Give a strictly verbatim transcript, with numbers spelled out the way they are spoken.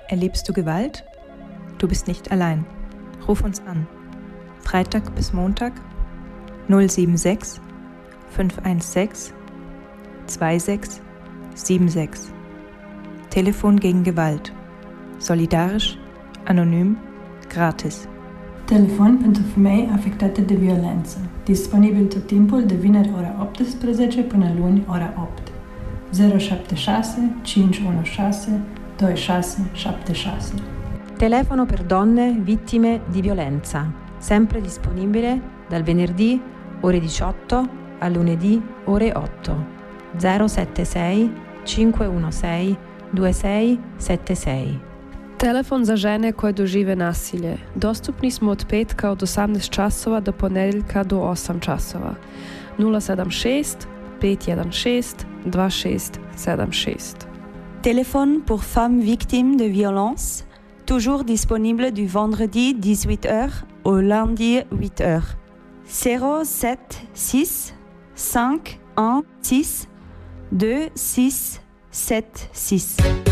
Erlebst du Gewalt? Du bist nicht allein. Ruf uns an. Freitag bis Montag null sieben sechs fünf eins sechs zwei sechs sieben sechs. Telefon gegen Gewalt. Solidarisch, anonym, gratis. Telefon pentru femei afectate de violență. Disponibil tot timpul de vineri ora optsprezece până luni ora opt. zero șapte șase cinci unu șase doi șase șapte șase. Telefono per donne vittime di violenza, sempre disponibile dal venerdì ore diciotto al lunedì ore otto. zero sette sei cinque uno sei due sei sette sei. Telefon za žene koje dožive nasilje. Dostupni smo od petka od osamnaest časova do ponedeljka do osam časova. nula sedam šest pet jedan šest dva šest sedam šest. Téléphone pour femmes victimes de violence, toujours disponible du vendredi dix-huit heures au lundi huit heures. zéro sept six cinq un six deux six sept six.